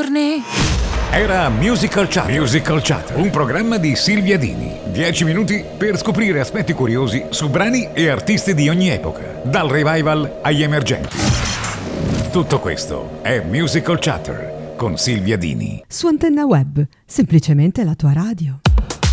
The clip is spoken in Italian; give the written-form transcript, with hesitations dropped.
saperne. Era Musical Chatter. Musical Chatter, un programma di Silvia Dini. 10 minuti per scoprire aspetti curiosi su brani e artisti di ogni epoca, dal revival agli emergenti. Tutto questo è Musical Chatter con Silvia Dini. Su Antenna Web, semplicemente la tua radio.